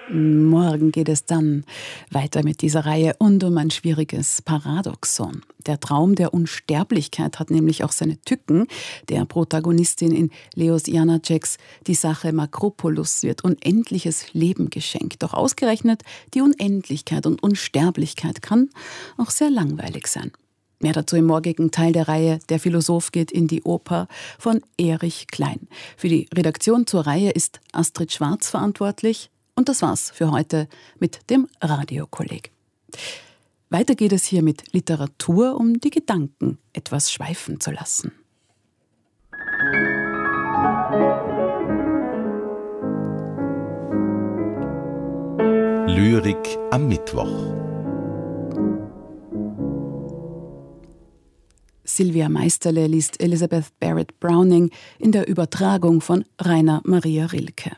Morgen geht es dann weiter mit dieser Reihe und um ein schwieriges Paradoxon. Der Traum der Unsterblichkeit hat nämlich auch seine Tücken. Der Protagonistin in Leos Janáčeks Die Sache Makropoulos wird unendliches Leben geschenkt. Doch ausgerechnet die Unendlichkeit und Unsterblichkeit kann auch sehr langweilig sein. Mehr dazu im morgigen Teil der Reihe Der Philosoph geht in die Oper von Erich Klein. Für die Redaktion zur Reihe ist Astrid Schwarz verantwortlich. Und das war's für heute mit dem Radiokolleg. Weiter geht es hier mit Literatur, um die Gedanken etwas schweifen zu lassen. Lyrik am Mittwoch. Sylvia Meisterle liest Elizabeth Barrett Browning in der Übertragung von Rainer Maria Rilke.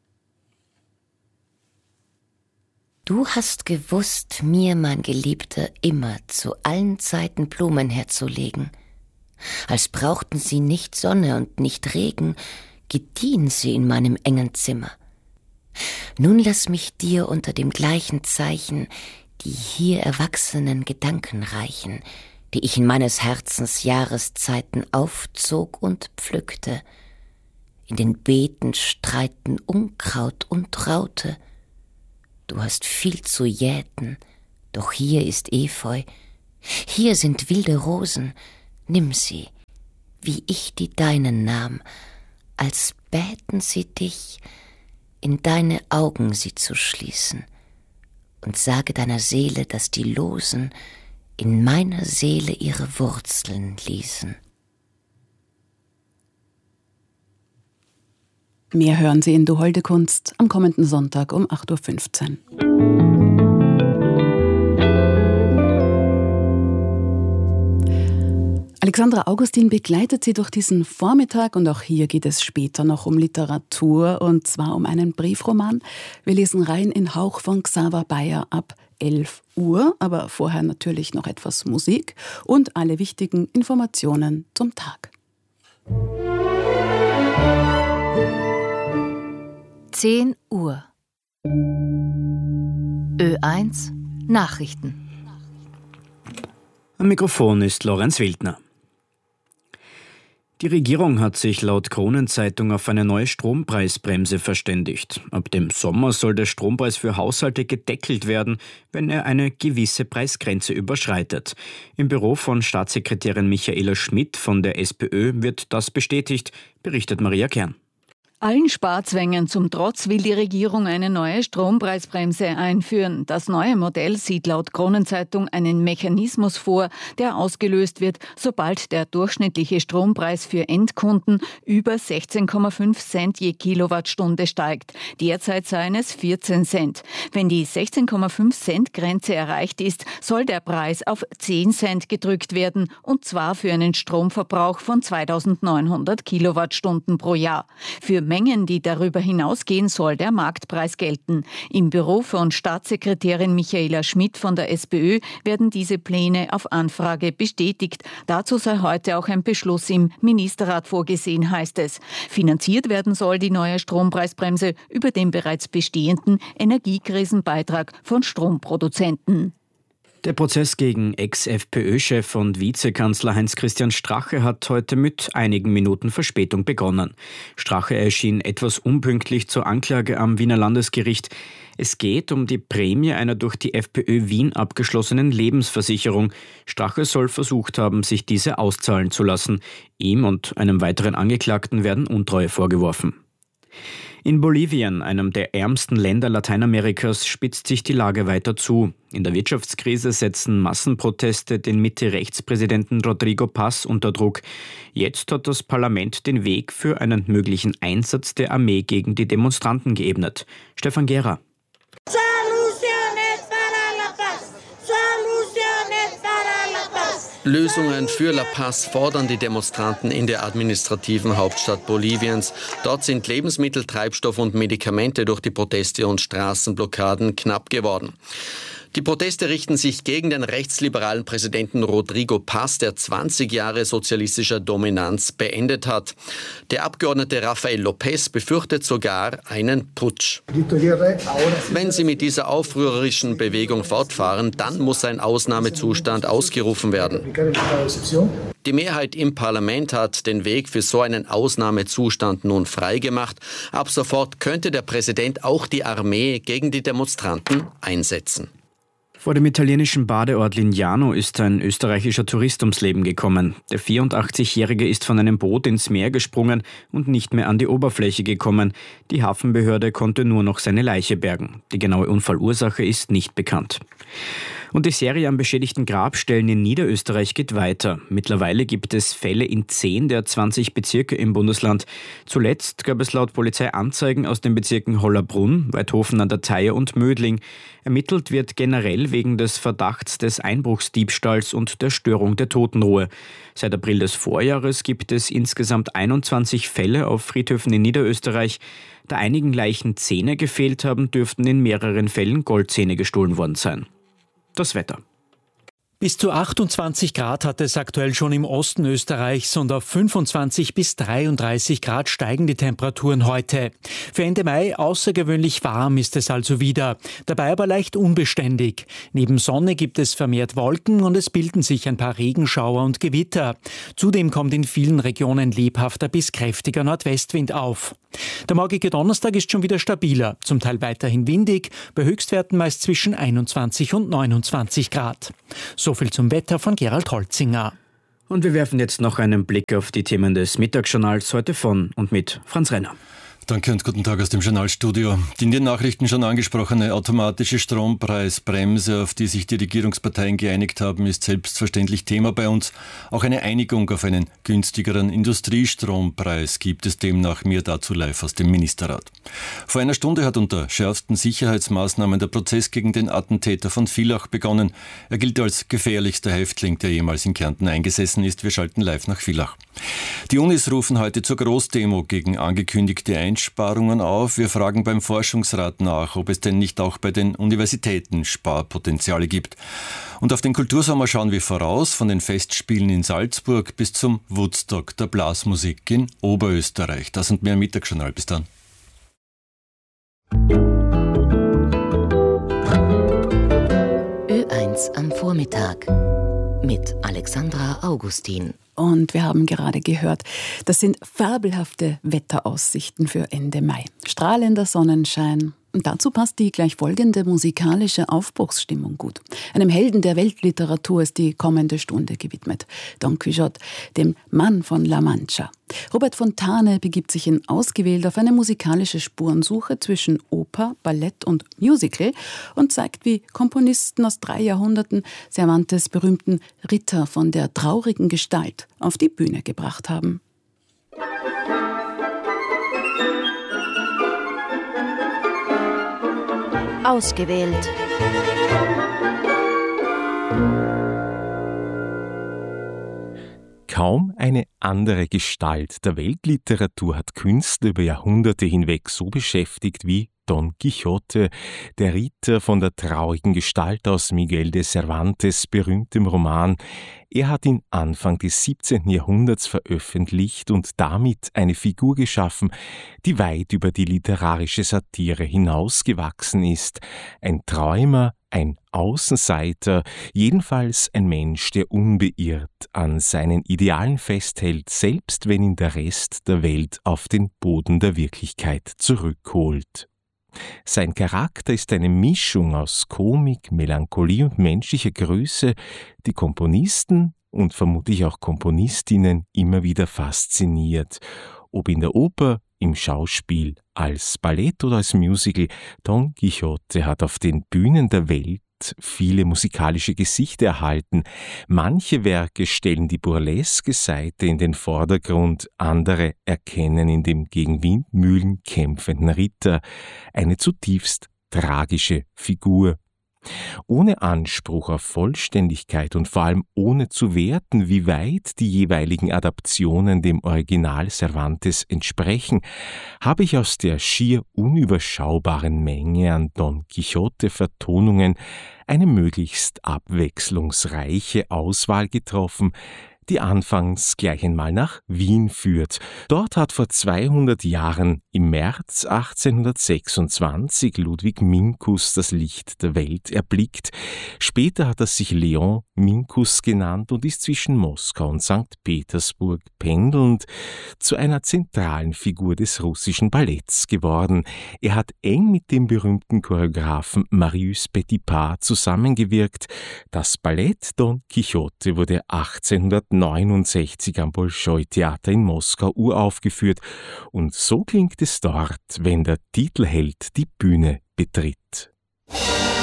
Du hast gewusst, mir, mein Geliebter, immer zu allen Zeiten Blumen herzulegen. Als brauchten sie nicht Sonne und nicht Regen, gediehen sie in meinem engen Zimmer. Nun lass mich dir unter dem gleichen Zeichen die hier erwachsenen Gedanken reichen, die ich in meines Herzens Jahreszeiten aufzog und pflückte. In den Beeten streiten Unkraut und Raute. Du hast viel zu jäten, doch hier ist Efeu, hier sind wilde Rosen, nimm sie, wie ich die deinen nahm, als bäten sie dich, in deine Augen sie zu schließen, und sage deiner Seele, dass die Losen in meiner Seele ihre Wurzeln ließen. Mehr hören Sie in Du holde Kunst am kommenden Sonntag um 8.15 Uhr. Alexandra Augustin begleitet Sie durch diesen Vormittag und auch hier geht es später noch um Literatur und zwar um einen Briefroman. Wir lesen rein in Hauch von Xaver Bayer ab 11 Uhr, aber vorher natürlich noch etwas Musik und alle wichtigen Informationen zum Tag. 10 Uhr. Ö1 Nachrichten. Am Mikrofon ist Lorenz Wildner. Die Regierung hat sich laut Kronenzeitung auf eine neue Strompreisbremse verständigt. Ab dem Sommer soll der Strompreis für Haushalte gedeckelt werden, wenn er eine gewisse Preisgrenze überschreitet. Im Büro von Staatssekretärin Michaela Schmidt von der SPÖ wird das bestätigt, berichtet Maria Kern. Allen Sparzwängen zum Trotz will die Regierung eine neue Strompreisbremse einführen. Das neue Modell sieht laut Kronenzeitung einen Mechanismus vor, der ausgelöst wird, sobald der durchschnittliche Strompreis für Endkunden über 16,5 Cent je Kilowattstunde steigt. Derzeit seien es 14 Cent. Wenn die 16,5 Cent Grenze erreicht ist, soll der Preis auf 10 Cent gedrückt werden, und zwar für einen Stromverbrauch von 2.900 Kilowattstunden pro Jahr. Für Mengen, die darüber hinausgehen, soll der Marktpreis gelten. Im Büro von Staatssekretärin Michaela Schmidt von der SPÖ werden diese Pläne auf Anfrage bestätigt. Dazu sei heute auch ein Beschluss im Ministerrat vorgesehen, heißt es. Finanziert werden soll die neue Strompreisbremse über den bereits bestehenden Energiekrisenbeitrag von Stromproduzenten. Der Prozess gegen Ex-FPÖ-Chef und Vizekanzler Heinz-Christian Strache hat heute mit einigen Minuten Verspätung begonnen. Strache erschien etwas unpünktlich zur Anklage am Wiener Landesgericht. Es geht um die Prämie einer durch die FPÖ Wien abgeschlossenen Lebensversicherung. Strache soll versucht haben, sich diese auszahlen zu lassen. Ihm und einem weiteren Angeklagten werden Untreue vorgeworfen. In Bolivien, einem der ärmsten Länder Lateinamerikas, spitzt sich die Lage weiter zu. In der Wirtschaftskrise setzen Massenproteste den Mitte-Rechts-Präsidenten Rodrigo Paz unter Druck. Jetzt hat das Parlament den Weg für einen möglichen Einsatz der Armee gegen die Demonstranten geebnet. Stefan Gera. Lösungen für La Paz fordern die Demonstranten in der administrativen Hauptstadt Boliviens. Dort sind Lebensmittel, Treibstoff und Medikamente durch die Proteste und Straßenblockaden knapp geworden. Die Proteste richten sich gegen den rechtsliberalen Präsidenten Rodrigo Paz, der 20 Jahre sozialistischer Dominanz beendet hat. Der Abgeordnete Rafael López befürchtet sogar einen Putsch. Wenn sie mit dieser aufrührerischen Bewegung fortfahren, dann muss ein Ausnahmezustand ausgerufen werden. Die Mehrheit im Parlament hat den Weg für so einen Ausnahmezustand nun freigemacht. Ab sofort könnte der Präsident auch die Armee gegen die Demonstranten einsetzen. Vor dem italienischen Badeort Lignano ist ein österreichischer Tourist ums Leben gekommen. Der 84-Jährige ist von einem Boot ins Meer gesprungen und nicht mehr an die Oberfläche gekommen. Die Hafenbehörde konnte nur noch seine Leiche bergen. Die genaue Unfallursache ist nicht bekannt. Und die Serie an beschädigten Grabstellen in Niederösterreich geht weiter. Mittlerweile gibt es Fälle in 10 der 20 Bezirke im Bundesland. Zuletzt gab es laut Polizei Anzeigen aus den Bezirken Hollerbrunn, Weidhofen an der Theier und Mödling. Ermittelt wird generell wegen des Verdachts des Einbruchsdiebstahls und der Störung der Totenruhe. Seit April des Vorjahres gibt es insgesamt 21 Fälle auf Friedhöfen in Niederösterreich. Da einigen Leichen Zähne gefehlt haben, dürften in mehreren Fällen Goldzähne gestohlen worden sein. Das Wetter. Bis zu 28 Grad hat es aktuell schon im Osten Österreichs und auf 25 bis 33 Grad steigen die Temperaturen heute. Für Ende Mai außergewöhnlich warm ist es also wieder, dabei aber leicht unbeständig. Neben Sonne gibt es vermehrt Wolken und es bilden sich ein paar Regenschauer und Gewitter. Zudem kommt in vielen Regionen lebhafter bis kräftiger Nordwestwind auf. Der morgige Donnerstag ist schon wieder stabiler, zum Teil weiterhin windig, bei Höchstwerten meist zwischen 21 und 29 Grad. So viel zum Wetter von Gerald Holzinger. Und wir werfen jetzt noch einen Blick auf die Themen des Mittagsjournals heute von und mit Franz Renner. Danke und guten Tag aus dem Journalstudio. Die in den Nachrichten schon angesprochene automatische Strompreisbremse, auf die sich die Regierungsparteien geeinigt haben, ist selbstverständlich Thema bei uns. Auch eine Einigung auf einen günstigeren Industriestrompreis gibt es demnach. Mehr dazu live aus dem Ministerrat. Vor einer Stunde hat unter schärfsten Sicherheitsmaßnahmen der Prozess gegen den Attentäter von Villach begonnen. Er gilt als gefährlichster Häftling, der jemals in Kärnten eingesessen ist. Wir schalten live nach Villach. Die Unis rufen heute zur Großdemo gegen angekündigte Einsparungen auf. Wir fragen beim Forschungsrat nach, ob es denn nicht auch bei den Universitäten Sparpotenziale gibt. Und auf den Kultursommer schauen wir voraus, von den Festspielen in Salzburg bis zum Woodstock der Blasmusik in Oberösterreich. Das und mehr im Mittagsjournal. Bis dann. Ö1 am Vormittag mit Alexandra Augustin. Und wir haben gerade gehört, das sind fabelhafte Wetteraussichten für Ende Mai. Strahlender Sonnenschein. Und dazu passt die gleich folgende musikalische Aufbruchsstimmung gut. Einem Helden der Weltliteratur ist die kommende Stunde gewidmet. Don Quixote, dem Mann von La Mancha. Robert Fontane begibt sich in Ausgewählt auf eine musikalische Spurensuche zwischen Oper, Ballett und Musical und zeigt, wie Komponisten aus 3 Jahrhunderten Cervantes' berühmten Ritter von der traurigen Gestalt auf die Bühne gebracht haben. Ausgewählt. Kaum eine andere Gestalt der Weltliteratur hat Künstler über Jahrhunderte hinweg so beschäftigt wie Don Quixote, der Ritter von der traurigen Gestalt aus Miguel de Cervantes' berühmtem Roman. Er hat ihn Anfang des 17. Jahrhunderts veröffentlicht und damit eine Figur geschaffen, die weit über die literarische Satire hinausgewachsen ist. Ein Träumer, ein Außenseiter, jedenfalls ein Mensch, der unbeirrt an seinen Idealen festhält, selbst wenn ihn der Rest der Welt auf den Boden der Wirklichkeit zurückholt. Sein Charakter ist eine Mischung aus Komik, Melancholie und menschlicher Größe, die Komponisten und vermutlich auch Komponistinnen immer wieder fasziniert. Ob in der Oper, im Schauspiel, als Ballett oder als Musical, Don Quixote hat auf den Bühnen der Welt viele musikalische Gesichter erhalten. Manche Werke stellen die burleske Seite in den Vordergrund, andere erkennen in dem gegen Windmühlen kämpfenden Ritter eine zutiefst tragische Figur. Ohne Anspruch auf Vollständigkeit und vor allem ohne zu werten, wie weit die jeweiligen Adaptionen dem Original Cervantes entsprechen, habe ich aus der schier unüberschaubaren Menge an Don Quixote-Vertonungen eine möglichst abwechslungsreiche Auswahl getroffen, die anfangs gleich einmal nach Wien führt. Dort hat vor 200 Jahren im März 1826 Ludwig Minkus das Licht der Welt erblickt. Später hat er sich Leon Minkus genannt und ist zwischen Moskau und St. Petersburg pendelnd zu einer zentralen Figur des russischen Balletts geworden. Er hat eng mit dem berühmten Choreografen Marius Petipa zusammengewirkt. Das Ballett Don Quixote wurde 1869 am Bolschoi-Theater in Moskau uraufgeführt und so klingt es dort, wenn der Titelheld die Bühne betritt.